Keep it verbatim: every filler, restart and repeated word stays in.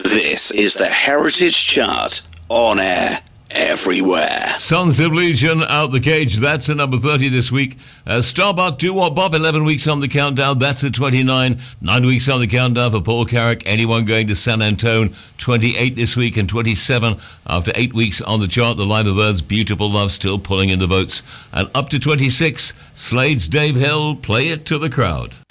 This is the Heritage Chart, on air everywhere. Sons of Legion, Out the Cage, that's at number thirty this week. Uh, Starbuck, Do What Bob, eleven weeks on the countdown, that's at twenty-nine. Nine weeks on the countdown for Paul Carrick, Anyone Going to San Antone, twenty-eight this week, and twenty-seven after eight weeks on the chart. The Live Birds, Beautiful Love, still pulling in the votes. And up to twenty-six, Slade's Dave Hill, Play It to the Crowd.